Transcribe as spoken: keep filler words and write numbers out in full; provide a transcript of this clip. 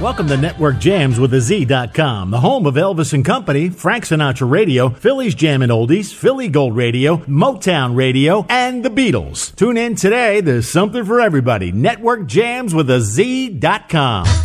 Welcome to Network Jams with a Z dot com, the home of Elvis and Company, Frank Sinatra Radio, Philly's Jammin' Oldies, Philly Gold Radio, Motown Radio, and the Beatles. Tune in today. There's something for everybody. Network Jams with a Z dot com.